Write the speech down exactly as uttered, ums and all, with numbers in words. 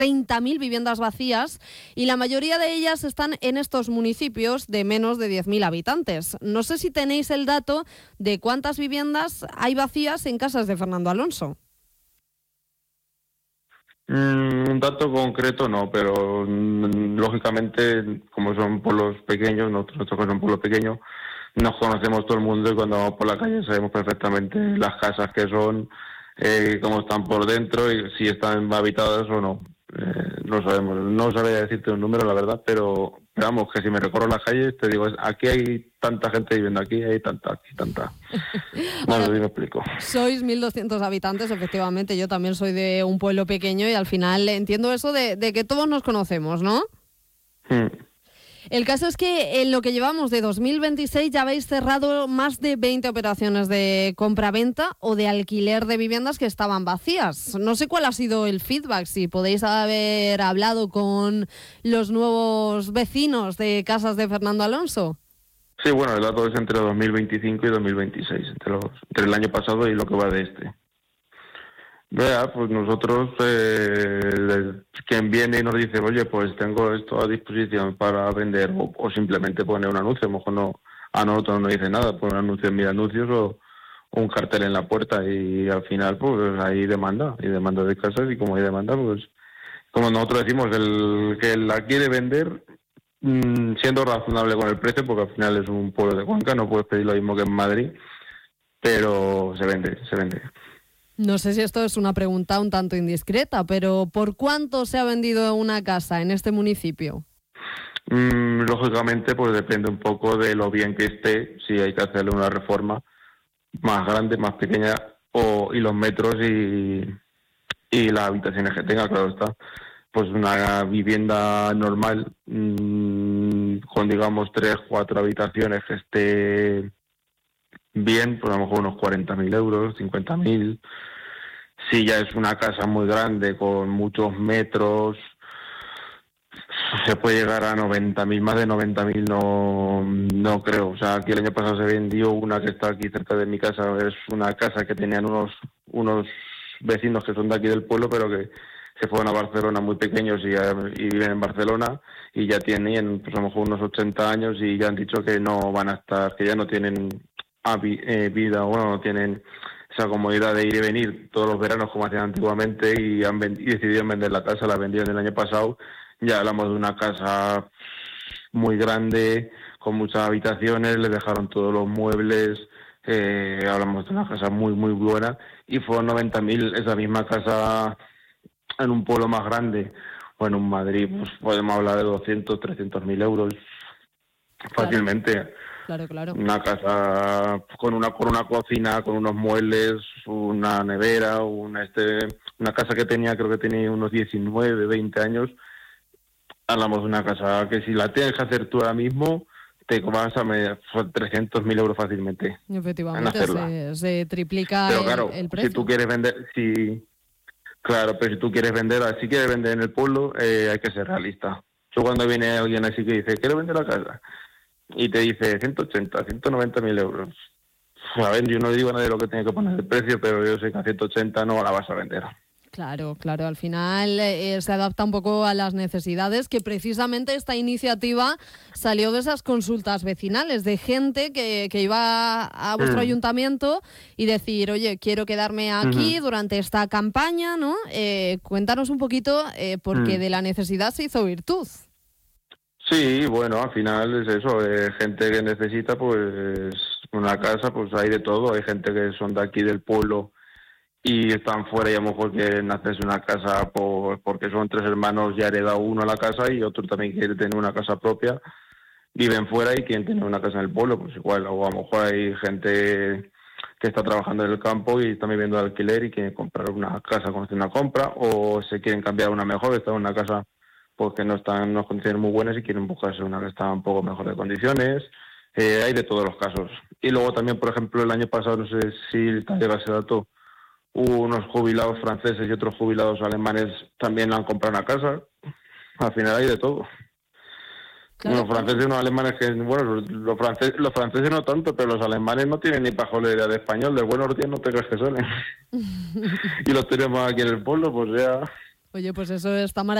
treinta mil viviendas vacías y la mayoría de ellas están en estos municipios de menos de diez mil habitantes. No sé si tenéis el dato de cuántas viviendas hay vacías en casas de Fernando Alonso. Mm, un dato concreto no, pero mm, lógicamente, como son pueblos pequeños, nosotros, nosotros son pueblos pequeños, nos conocemos todo el mundo y cuando vamos por la calle sabemos perfectamente las casas que son, eh, cómo están por dentro y si están habitadas o no. Eh, no sabemos, no sabría decirte un número, la verdad, pero vamos, que si me recorro las calles te digo, aquí hay tanta gente viviendo aquí, hay tanta, aquí tanta. No sé si me explico. Sois mil doscientos habitantes, efectivamente, yo también soy de un pueblo pequeño y al final entiendo eso de, de que todos nos conocemos, ¿no? Hmm. El caso es que en lo que llevamos de dos mil veintiséis ya habéis cerrado más de veinte operaciones de compra-venta o de alquiler de viviendas que estaban vacías. No sé cuál ha sido el feedback, si podéis haber hablado con los nuevos vecinos de casas de Fernando Alonso. Sí, bueno, el dato es entre dos mil veinticinco y dos mil veintiséis, entre, los, entre el año pasado y lo que va de este. Vea, pues nosotros, eh, quien viene y nos dice, oye, pues tengo esto a disposición para vender, o, o simplemente poner un anuncio, a lo mejor no, a nosotros no dice nada, poner un anuncio en Mil Anuncios o, o un cartel en la puerta y al final pues hay demanda, hay demanda de casas y como hay demanda, pues como nosotros decimos, el que la quiere vender, mmm, siendo razonable con el precio, porque al final es un pueblo de Cuenca, no puedes pedir lo mismo que en Madrid, pero se vende, se vende. No sé si esto es una pregunta un tanto indiscreta, pero ¿por cuánto se ha vendido una casa en este municipio? Mm, lógicamente, pues depende un poco de lo bien que esté, si hay que hacerle una reforma más grande, más pequeña, o y los metros y, y las habitaciones que tenga, claro está. Pues una vivienda normal, mmm, con digamos tres, cuatro habitaciones que esté bien, pues a lo mejor unos cuarenta mil euros, cincuenta mil. Si ya es una casa muy grande, con muchos metros, se puede llegar a noventa mil, más de noventa mil no, no creo. O sea, aquí el año pasado se vendió una que está aquí cerca de mi casa, es una casa que tenían unos, unos vecinos que son de aquí del pueblo, pero que se fueron a Barcelona muy pequeños y, y viven en Barcelona y ya tienen pues a lo mejor unos ochenta años y ya han dicho que no van a estar, que ya no tienen eh, vida, bueno, no tienen esa comodidad de ir y venir todos los veranos como hacían antiguamente y han y decidieron vender la casa, la vendieron el año pasado. Ya hablamos de una casa muy grande, con muchas habitaciones, le dejaron todos los muebles, eh, hablamos de una casa muy, muy buena y fueron noventa mil esa misma casa en un pueblo más grande o en un Madrid, pues podemos hablar de doscientos, trescientos mil euros fácilmente. Claro. Claro, claro. Una casa con una con una cocina, con unos muebles, una nevera, una este una casa que tenía, creo que tenía unos diecinueve, veinte años. Hablamos de una casa que si la tienes que hacer tú ahora mismo, te vas a medir trescientos mil euros fácilmente. Efectivamente, se, se triplica pero el, claro, el precio. Si tú quieres vender, si claro, pero si tú quieres vender, si quieres vender en el pueblo, eh, hay que ser realista. Yo cuando viene alguien así que dice, quiero vender la casa, y te dice ciento ochenta, ciento noventa mil euros. A ver, yo no digo nada de lo que tiene que poner el precio, pero yo sé que a ciento ochenta no la vas a vender. Claro, claro, al final eh, se adapta un poco a las necesidades, que precisamente esta iniciativa salió de esas consultas vecinales, de gente que, que iba a vuestro mm. ayuntamiento y decir, oye, quiero quedarme aquí uh-huh. durante esta campaña, ¿no? Eh, cuéntanos un poquito, eh, porque mm. de la necesidad se hizo virtud. Sí, bueno, al final es eso, eh, gente que necesita pues una casa, pues hay de todo, hay gente que son de aquí del pueblo y están fuera y a lo mejor quieren hacerse una casa por, porque son tres hermanos y ha heredado uno a la casa y otro también quiere tener una casa propia, viven fuera y quieren tener una casa en el pueblo, pues igual, o a lo mejor hay gente que está trabajando en el campo y está viviendo de alquiler y quieren comprar una casa con una compra o se quieren cambiar a una mejor, está en una casa porque no están en unas condiciones muy buenas y quieren buscarse una que está un poco mejor de condiciones. Eh, hay de todos los casos. Y luego también, por ejemplo, el año pasado, no sé si te llega ese dato, hubo unos jubilados franceses y otros jubilados alemanes también han comprado una casa. Al final hay de todo. Claro. Los franceses y los alemanes que, bueno, los franceses, los franceses no tanto, pero los alemanes no tienen ni pajolería de español, de buenos días no te crees que suelen. Y los tenemos aquí en el pueblo, pues ya... Oye, pues eso está maravilloso.